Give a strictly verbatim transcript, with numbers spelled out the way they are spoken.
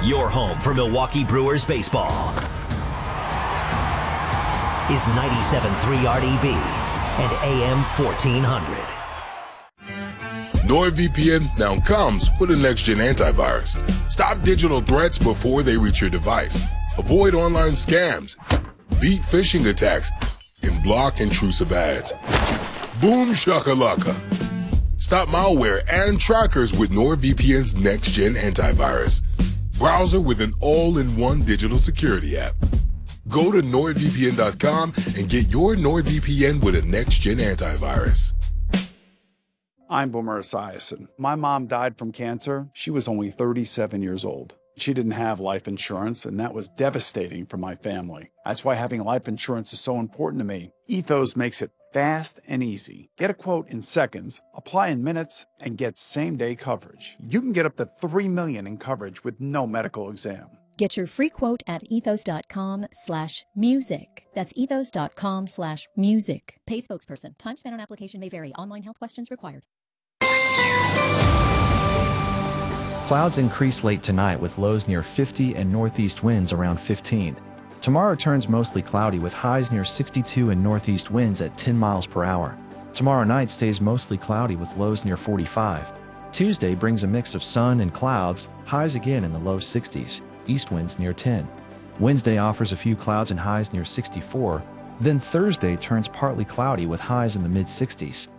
Your home for Milwaukee Brewers baseball is ninety-seven point three R D B and A M fourteen hundred. NordVPN now comes with a next-gen antivirus. Stop digital threats before they reach your device. Avoid online scams, beat phishing attacks, and block intrusive ads. Boom shakalaka. Stop malware and trackers with NordVPN's next-gen antivirus. Browser with an all-in-one digital security app. Go to nord V P N dot com and get your NordVPN with a next-gen antivirus. I'm Boomer Esiason. My mom died from cancer. She was only thirty-seven years old. She didn't have life insurance, and that was devastating for my family. That's why having life insurance is so important to me. Ethos makes it fast and easy. Get a quote in seconds, apply in minutes, and get same-day coverage. You can get up to three million dollars in coverage with no medical exam. Get your free quote at ethos.com slash music. That's ethos.com slash music. Paid spokesperson. Time spent on application may vary. Online health questions required. Clouds increase late tonight with lows near fifty and northeast winds around fifteen. Tomorrow turns mostly cloudy with highs near sixty-two and northeast winds at ten miles per hour. Tomorrow night stays mostly cloudy with lows near forty-five. Tuesday brings a mix of sun and clouds, highs again in the low sixties, east winds near ten. Wednesday offers a few clouds and highs near sixty-four. Then Thursday turns partly cloudy with highs in the mid sixties.